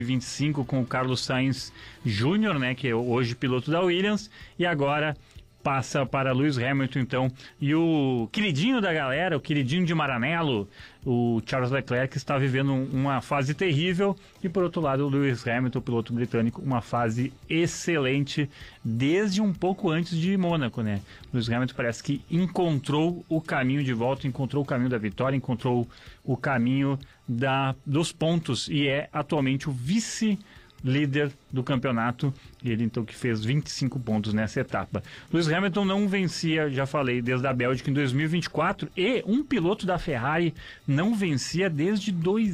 2025 com o Carlos Sainz Jr., né, que é hoje piloto da Williams, e agora passa para Lewis Hamilton, então, e o queridinho da galera, o queridinho de Maranello, o Charles Leclerc, está vivendo uma fase terrível, e por outro lado o Lewis Hamilton, o piloto britânico, uma fase excelente desde um pouco antes de Mônaco, né? Lewis Hamilton parece que encontrou o caminho de volta, encontrou o caminho da vitória, encontrou o caminho dos pontos, e é atualmente o vice-líder do campeonato, ele então que fez 25 pontos nessa etapa. Lewis Hamilton não vencia, já falei, desde a Bélgica em 2024, e um piloto da Ferrari não vencia desde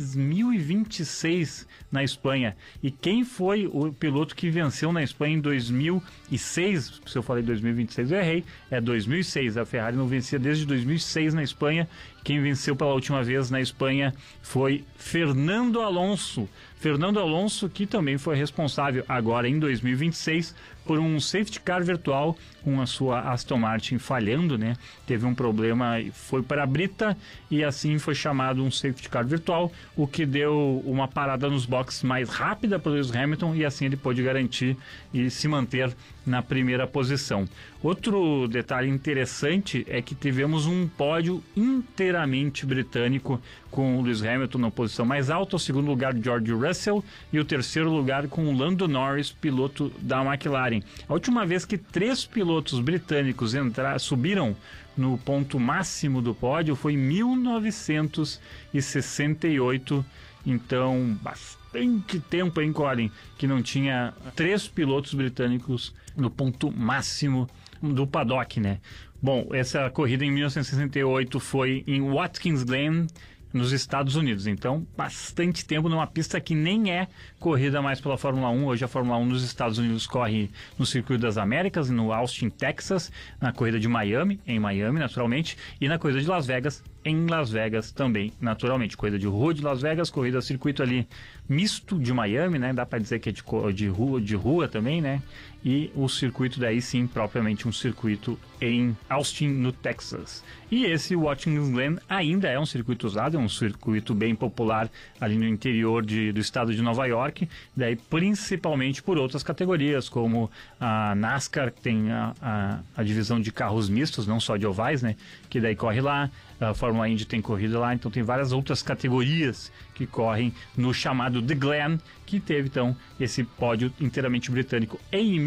2026 na Espanha. E quem foi o piloto que venceu na Espanha em 2006? Se eu falei 2026 eu errei, é 2006. A Ferrari não vencia desde 2006 na Espanha. Quem venceu pela última vez na Espanha foi Fernando Alonso. Fernando Alonso, que também foi responsável agora em 2026 por um safety car virtual com a sua Aston Martin falhando, né? Teve um problema, foi para a brita e assim foi chamado um safety car virtual, o que deu uma parada nos boxes mais rápida para o Lewis Hamilton, e assim ele pôde garantir e se manter na primeira posição. Outro detalhe interessante é que tivemos um pódio inteiramente britânico, com o Lewis Hamilton na posição mais alta, o segundo lugar George Russell e o terceiro lugar com o Lando Norris, piloto da McLaren. A última vez que 3 pilotos britânicos subiram no ponto máximo do pódio foi em 1968, então bastante tempo, hein, Colin, que não tinha 3 pilotos britânicos no ponto máximo do paddock, né? Bom, essa corrida em 1968 foi em Watkins Glen, nos Estados Unidos, então bastante tempo numa pista que nem é corrida mais pela Fórmula 1. Hoje a Fórmula 1 nos Estados Unidos corre no Circuito das Américas, no Austin, Texas, na corrida de Miami, em Miami naturalmente, e na corrida de Las Vegas, em Las Vegas também naturalmente. Corrida de rua de Las Vegas, corrida circuito ali misto de Miami, né? Dá para dizer que é de rua também, né? E o circuito daí sim, propriamente um circuito em Austin, no Texas. E esse Watkins Glen ainda é um circuito usado, é um circuito bem popular ali no interior do estado de Nova York, daí principalmente por outras categorias, como a NASCAR, que tem a divisão de carros mistos, não só de ovais, né? Que daí corre lá, a Fórmula Indy tem corrida lá, então tem várias outras categorias que correm no chamado The Glen, que teve então esse pódio inteiramente britânico em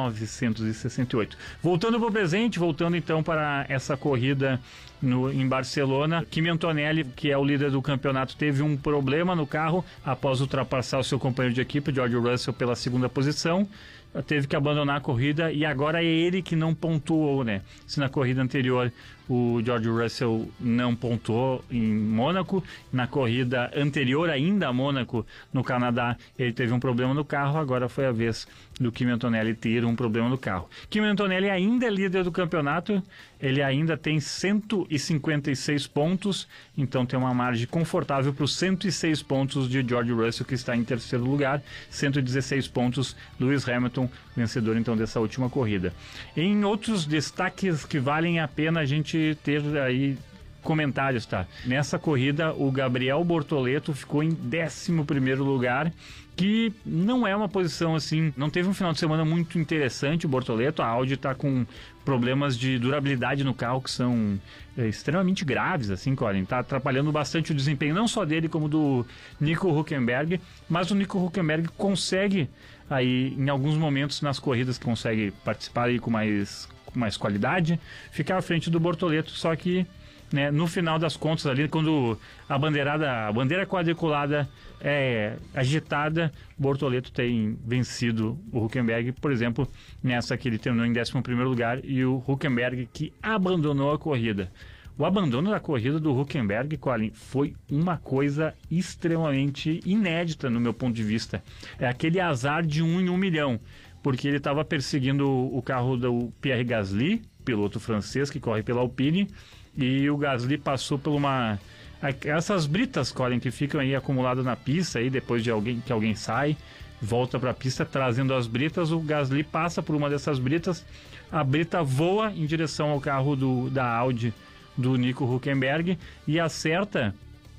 1968. Voltando para o presente, voltando então para essa corrida em Barcelona, Kimi Antonelli, que é o líder do campeonato, teve um problema no carro após ultrapassar o seu companheiro de equipe, George Russell, pela segunda posição. Teve que abandonar a corrida e agora é ele que não pontuou, né? Se na corrida anterior o George Russell não pontuou em Mônaco, na corrida anterior ainda a Mônaco, no Canadá, ele teve um problema no carro, agora foi a vez do Kimi Antonelli ter um problema no carro. Kimi Antonelli ainda é líder do campeonato, ele ainda tem 156 pontos, então tem uma margem confortável para os 106 pontos de George Russell, que está em terceiro lugar, 116 pontos Lewis Hamilton, vencedor então dessa última corrida. Em outros destaques que valem a pena a gente ter aí comentários, tá? Nessa corrida o Gabriel Bortoleto ficou em 11º lugar, que não é uma posição assim, não teve um final de semana muito interessante o Bortoleto. A Audi está com problemas de durabilidade no carro que são extremamente graves, assim, Colin, tá atrapalhando bastante o desempenho, não só dele como do Nico Hülkenberg, mas o Nico Hülkenberg consegue aí, em alguns momentos nas corridas, consegue participar aí com mais qualidade, ficar à frente do Bortoleto, só que, né, no final das contas ali, quando a bandeira quadriculada é agitada, Bortoleto tem vencido o Hülkenberg, por exemplo, nessa que ele terminou em 11º lugar, e o Hülkenberg que abandonou a corrida. O abandono da corrida do Hülkenberg, Colin, foi uma coisa extremamente inédita no meu ponto de vista. É aquele azar de 1 em 1 milhão, porque ele estava perseguindo o carro do Pierre Gasly, piloto francês que corre pela Alpine, e o Gasly passou por essas britas, Colin, que ficam aí acumuladas na pista, aí depois de alguém sai, volta para a pista trazendo as britas, o Gasly passa por uma dessas britas, a brita voa em direção ao carro da Audi do Nico Hülkenberg e acerta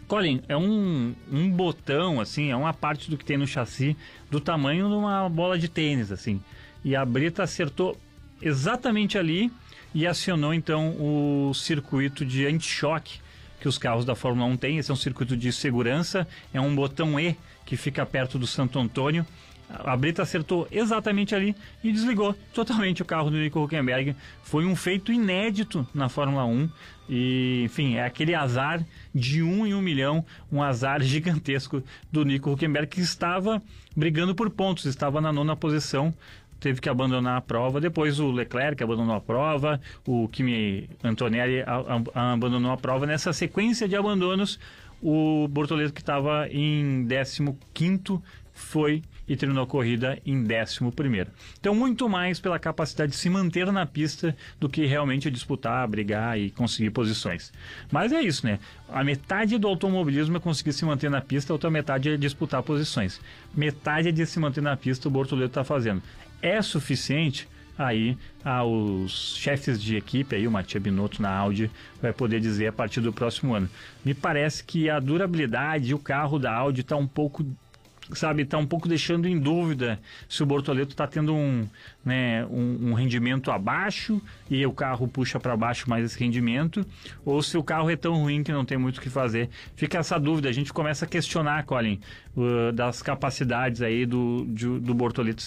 Colin, é um botão, assim, é uma parte do que tem no chassi do tamanho de uma bola de tênis, assim. E a Brita acertou exatamente ali e acionou, então, o circuito de anti-choque que os carros da Fórmula 1 têm. Esse é um circuito de segurança, é um botão E que fica perto do Santo Antônio. A Brita acertou exatamente ali e desligou totalmente o carro do Nico Hülkenberg. Foi um feito inédito na Fórmula 1 e, enfim, é aquele azar de 1 em 1 milhão, um azar gigantesco do Nico Hülkenberg, que estava brigando por pontos, estava na 9ª posição, teve que abandonar a prova. Depois o Leclerc abandonou a prova, o Kimi Antonelli abandonou a prova. Nessa sequência de abandonos, o Bortoleto, que estava em 15º, foi e terminou a corrida em 11º. Então, muito mais pela capacidade de se manter na pista do que realmente disputar, brigar e conseguir posições. Mas é isso, né? A metade do automobilismo é conseguir se manter na pista, a outra metade é disputar posições. Metade de se manter na pista o Bortoleto está fazendo. É suficiente? Aí os chefes de equipe, aí o Mattia Binotto na Audi vai poder dizer a partir do próximo ano. Me parece que a durabilidade, o carro da Audi está um pouco, está um pouco deixando em dúvida se o Bortoleto está tendo um rendimento abaixo e o carro puxa para baixo mais esse rendimento, ou se o carro é tão ruim que não tem muito o que fazer. Fica essa dúvida, a gente começa a questionar, Colin, das capacidades aí do Bortoleto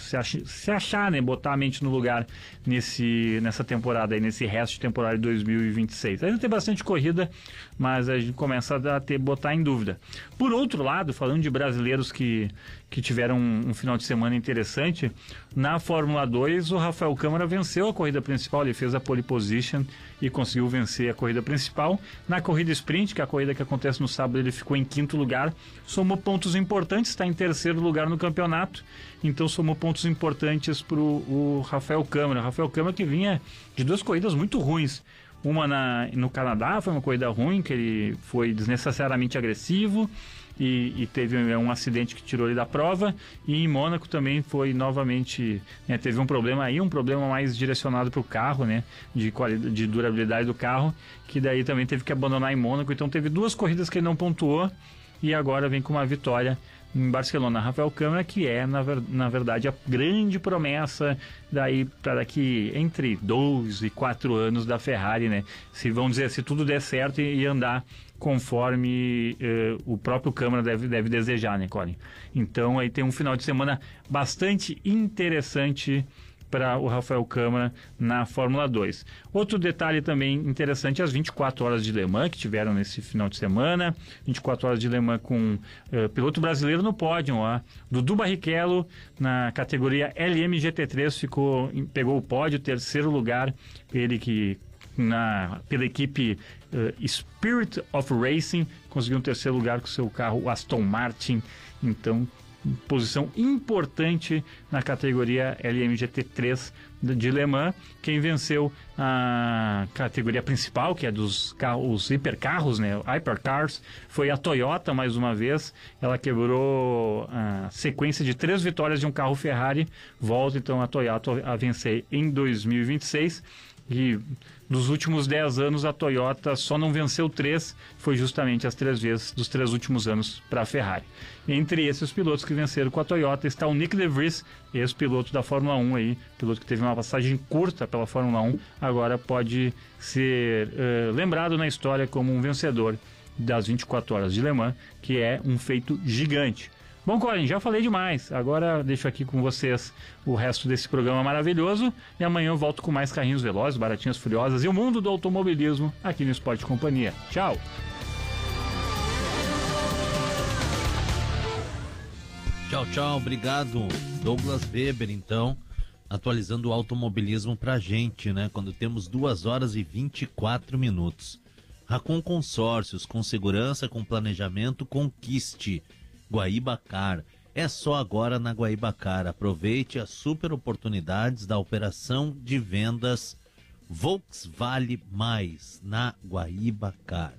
se achar, né, botar a mente no lugar nessa temporada aí, nesse resto de temporada de 2026. Ainda tem bastante corrida, mas a gente começa a botar em dúvida. Por outro lado, falando de brasileiros que tiveram um final de semana interessante, na Fórmula 2 o Rafael Câmara venceu a corrida principal, ele fez a pole position e conseguiu vencer a corrida principal. Na corrida sprint, que é a corrida que acontece no sábado, ele ficou em 5º lugar, somou pontos importantes, está em 3º lugar no campeonato, então somou pontos importantes para o Rafael Câmara. O Rafael Câmara, que vinha de 2 corridas muito ruins. Uma no Canadá foi uma corrida ruim, que ele foi desnecessariamente agressivo e teve um acidente que tirou ele da prova, e em Mônaco também foi novamente, né, teve um problema aí, um problema mais direcionado para o carro, né, de durabilidade do carro, que daí também teve que abandonar em Mônaco. Então teve 2 corridas que ele não pontuou e agora vem com uma vitória em Barcelona. Rafael Câmara, que é na verdade a grande promessa para daqui entre 2 e 4 anos da Ferrari, né? Se tudo der certo e andar conforme o próprio Câmara deve desejar, né, Colin? Então aí tem um final de semana bastante interessante para o Rafael Câmara na Fórmula 2. Outro detalhe também interessante, as 24 horas de Le Mans que tiveram nesse final de semana. 24 horas de Le Mans com piloto brasileiro no pódio, ó. Dudu Barrichello na categoria LMGT3 pegou o pódio, 3º lugar, ele que pela equipe Spirit of Racing conseguiu um 3º lugar com seu carro, o Aston Martin. Então, posição importante na categoria LMGT3 de Le Mans. Quem venceu a categoria principal, que é os hipercarros, né, Hypercars, foi a Toyota mais uma vez. Ela quebrou a sequência de 3 vitórias de um carro Ferrari. Volta então a Toyota a vencer em 2026. E dos últimos 10 anos a Toyota só não venceu 3, foi justamente as 3 vezes dos 3 últimos anos para a Ferrari. Entre esses pilotos que venceram com a Toyota está o Nick De Vries, ex-piloto da Fórmula 1 aí, piloto que teve uma passagem curta pela Fórmula 1, agora pode ser lembrado na história como um vencedor das 24 horas de Le Mans, que é um feito gigante. Bom, Colin, já falei demais. Agora deixo aqui com vocês o resto desse programa maravilhoso. E amanhã eu volto com mais carrinhos velozes, baratinhas furiosas e o mundo do automobilismo aqui no Esporte Companhia. Tchau! Tchau, tchau. Obrigado, Douglas Weber, então, atualizando o automobilismo pra gente, né? Quando temos 2 horas e 24 minutos. Racon Consórcios, com segurança, com planejamento, conquiste. Guaíba-Car. É só agora na Guaíba-Car. Aproveite as super oportunidades da operação de vendas Volkswagen Mais na Guaíba-Car.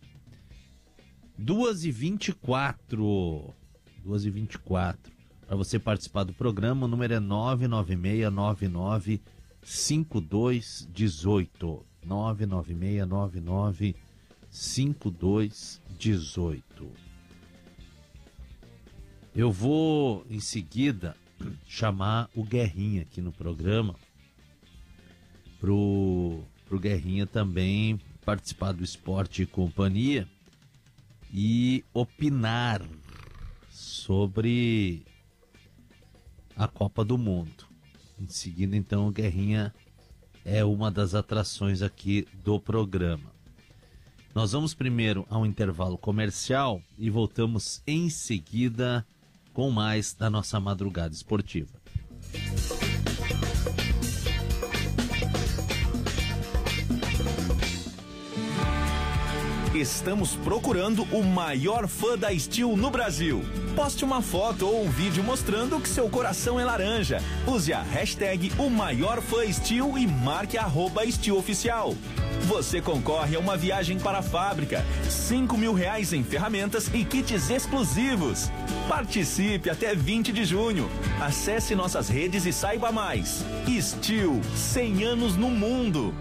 2h24. 2h24. Para você participar do programa, o número é 996995218. 996995218. 5218. Eu vou, em seguida, chamar o Guerrinha aqui no programa, pro Guerrinha também participar do Esporte e Companhia e opinar sobre a Copa do Mundo. Em seguida, então, o Guerrinha é uma das atrações aqui do programa. Nós vamos primeiro a um intervalo comercial e voltamos em seguida com mais da nossa madrugada esportiva. Estamos procurando o maior fã da Steel no Brasil. Poste uma foto ou um vídeo mostrando que seu coração é laranja. Use a hashtag o maior fã Steel e marque @SteelOficial. Você concorre a uma viagem para a fábrica, R$5.000 em ferramentas e kits exclusivos. Participe até 20 de junho. Acesse nossas redes e saiba mais. Steel, 100 anos no mundo.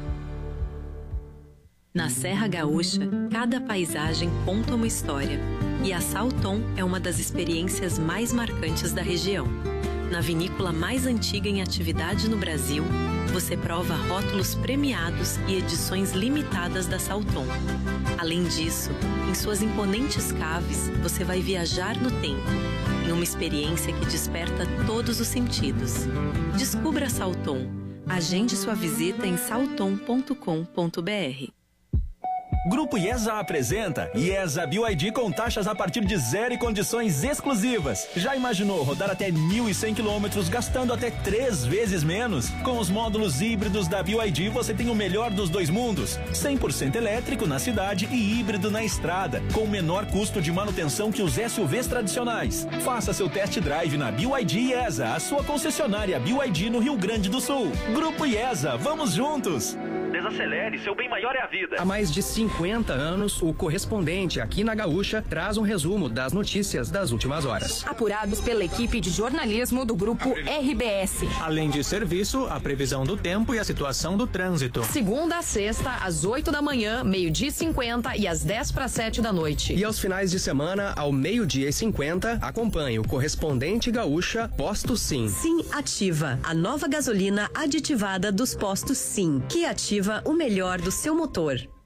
Na Serra Gaúcha, cada paisagem conta uma história. E a Salton é uma das experiências mais marcantes da região. Na vinícola mais antiga em atividade no Brasil, você prova rótulos premiados e edições limitadas da Salton. Além disso, em suas imponentes caves, você vai viajar no tempo, em uma experiência que desperta todos os sentidos. Descubra a Salton. Agende sua visita em salton.com.br. Grupo IESA apresenta IESA BYD com taxas a partir de 0 e condições exclusivas. Já imaginou rodar até 1.100 quilômetros gastando até 3 vezes menos? Com os módulos híbridos da BYD você tem o melhor dos dois mundos. 100% elétrico na cidade e híbrido na estrada, com menor custo de manutenção que os SUVs tradicionais. Faça seu test drive na BYD IESA, a sua concessionária BYD no Rio Grande do Sul. Grupo IESA, vamos juntos! Desacelere, seu bem maior é a vida. Há mais de 50 anos, o Correspondente aqui na Gaúcha traz um resumo das notícias das últimas horas. Apurados pela equipe de jornalismo do Grupo RBS. Além de serviço, a previsão do tempo e a situação do trânsito. Segunda a sexta, às 8 da manhã, 12h50 e às 10:50 da noite. E aos finais de semana, ao 12h50, acompanhe o Correspondente Gaúcha Posto Sim. Sim Ativa, a nova gasolina aditivada dos postos Sim, que ativa o melhor do seu motor.